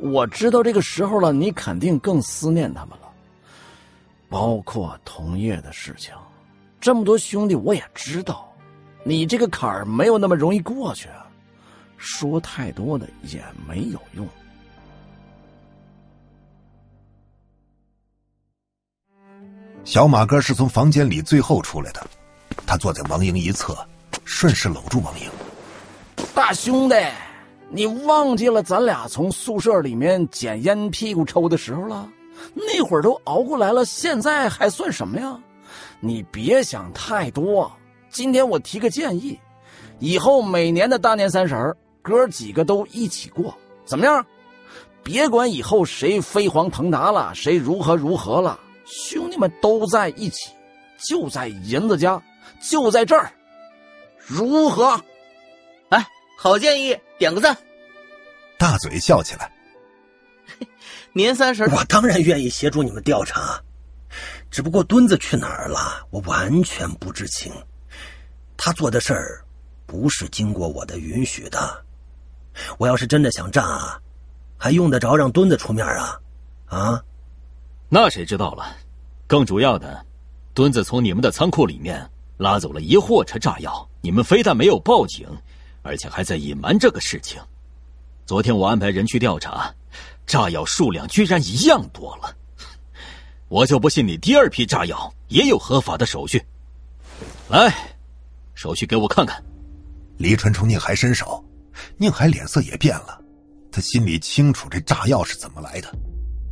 我知道这个时候了，你肯定更思念他们了，包括同业的事情。这么多兄弟我也知道，你这个坎儿没有那么容易过去，说太多的也没有用。 小马哥是从房间里最后出来的，他坐在王莹一侧，顺势搂住王莹。 大兄弟，你忘记了咱俩从宿舍里面捡烟屁股抽的时候了？那会儿都熬过来了，现在还算什么呀？你别想太多。今天我提个建议，以后每年的大年30，哥几个都一起过，怎么样？别管以后谁飞黄腾达了，谁如何了，兄弟们都在一起，就在银子家，就在这儿，如何？ 哎，好建议，点个赞。 大嘴笑起来。 年30， 我当然愿意协助你们调查，只不过墩子去哪儿了，我完全不知情。他做的事儿不是经过我的允许的。我要是真的想炸，还用得着让墩子出面啊？啊？ 那谁知道了？更主要的，墩子从你们的仓库里面拉走了一货车炸药，你们非但没有报警，而且还在隐瞒这个事情。昨天我安排人去调查，炸药数量居然一样多了。我就不信你第2批炸药也有合法的手续。来，手续给我看看。 黎春冲宁海伸手，宁海脸色也变了，他心里清楚这炸药是怎么来的。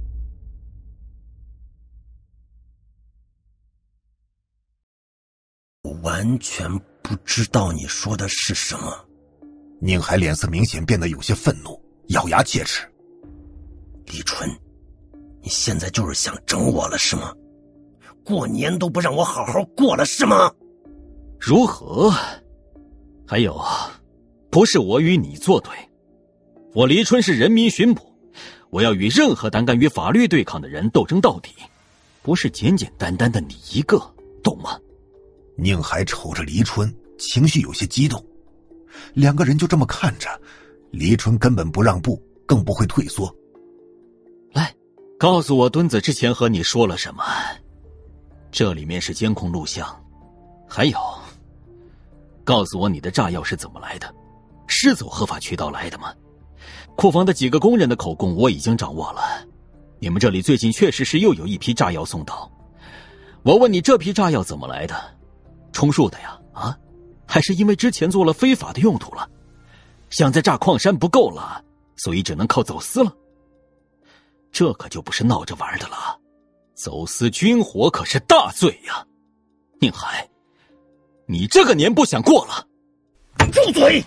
我完全不知道你说的是什么。 宁海脸色明显变得有些愤怒，咬牙切齿。 李春，你现在就是想整我了是吗？过年都不让我好好过了是吗？ 如何？还有，不是我与你作对，我黎春是人民巡捕，我要与任何胆敢与法律对抗的人斗争到底，不是简简单单的你一个，懂吗？ 宁海瞅着黎春，情绪有些激动。两个人就这么看着，黎春根本不让步，更不会退缩。 来，告诉我墩子之前和你说了什么？这里面是监控录像，还有，告诉我你的炸药是怎么来的，是走合法渠道来的吗？库房的几个工人的口供我已经掌握了，你们这里最近确实是又有一批炸药送到。我问你，这批炸药怎么来的？充数的呀？啊？还是因为之前做了非法的用途了？想再炸矿山不够了，所以只能靠走私了？这可就不是闹着玩的了，走私军火可是大罪呀！宁海，你这个年不想过了？ 住嘴！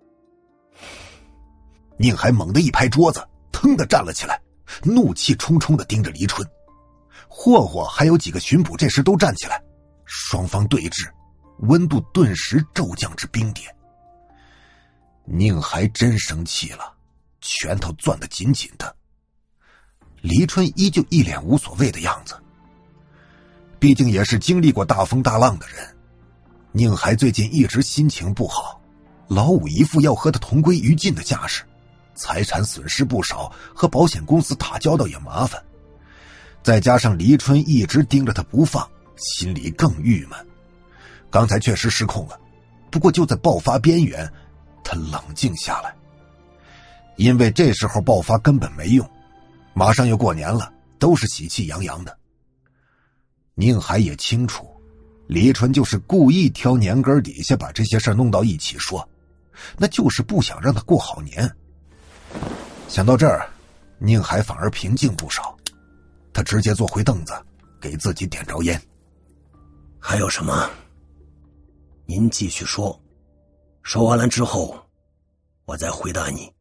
宁海猛地一拍桌子，腾地站了起来，怒气冲冲地盯着黎春。霍霍还有几个巡捕这时都站起来，双方对峙，温度顿时骤降至冰点。宁海真生气了，拳头攥得紧紧的。黎春依旧一脸无所谓的样子，毕竟也是经历过大风大浪的人。宁海最近一直心情不好，老五一副要和他同归于尽的架势，财产损失不少，和保险公司打交道也麻烦。再加上黎春一直盯着他不放，心里更郁闷。刚才确实失控了，不过就在爆发边缘，他冷静下来。因为这时候爆发根本没用，马上又过年了，都是喜气洋洋的。宁海也清楚，黎春就是故意挑年根底下把这些事弄到一起说，那就是不想让他过好年。想到这儿，宁海反而平静不少，他直接坐回凳子，给自己点着烟。 还有什么？您继续说，说完了之后，我再回答你。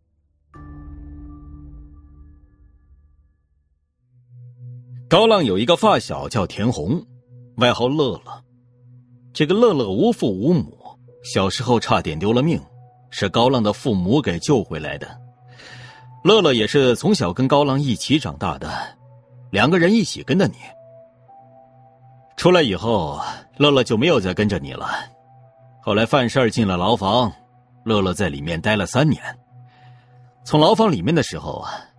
高浪有一个发小叫田红，外号乐乐。这个乐乐无父无母，小时候差点丢了命，是高浪的父母给救回来的。乐乐也是从小跟高浪一起长大的，两个人一起跟着你。出来以后，乐乐就没有再跟着你了。后来犯事进了牢房，乐乐在里面待了3年。从牢房里面的时候啊，